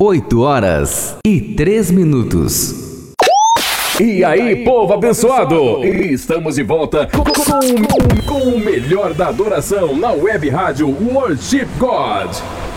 8h03. E aí, povo abençoado! Estamos de volta com o melhor da adoração na web rádio Worship God.